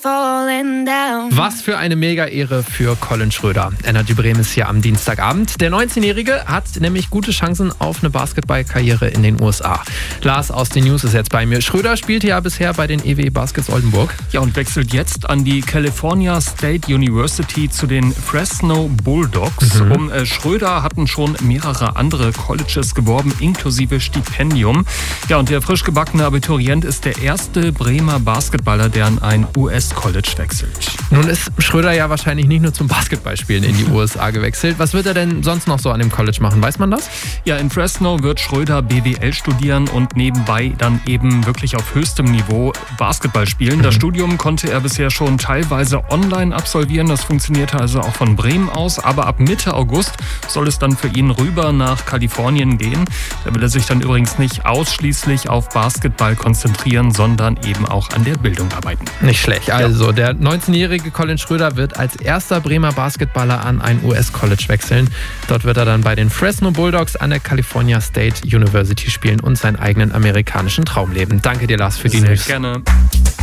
falling down. Was für eine Mega-Ehre für Colin Schröder. Energy Bremen ist hier am Dienstagabend. Der 19-Jährige hat nämlich gute Chancen auf eine Basketballkarriere in den USA. Lars aus den News ist jetzt bei mir. Schröder spielte ja bisher bei den EWE Baskets Oldenburg. Ja, und wechselt jetzt an die California State University zu den Fresno Bulldogs. Um Schröder hatten schon mehrere andere Colleges geworben, inklusive Stipendium. Ja, und der frisch gebackene Abiturient ist der erste Bremer Basketballer, der an ein US-College wechselt. Nun ist Schröder ja wahrscheinlich nicht nur zum Basketballspielen in die USA gewechselt. Was wird er denn sonst noch so an dem College machen? Weiß man das? Ja, in Fresno wird Schröder BWL studieren und nebenbei dann eben wirklich auf höchstem Niveau Basketball spielen. Das Studium konnte er bisher schon teilweise online absolvieren. Das funktionierte also auch von Bremen aus. Aber ab Mitte August soll es dann für ihn rüber nach Kalifornien gehen. Da will er sich dann übrigens nicht ausschließlich auf Basketball konzentrieren, sondern eben auch an der Bildung arbeiten. Nicht schlecht. Also der 19-jährige Colin Schröder wird als erster Bremer Basketballer an ein US-College wechseln. Dort wird er dann bei den Fresno Bulldogs an der California State University spielen und seinen eigenen amerikanischen Traum leben. Danke dir, Lars, für die News. Sehr gerne.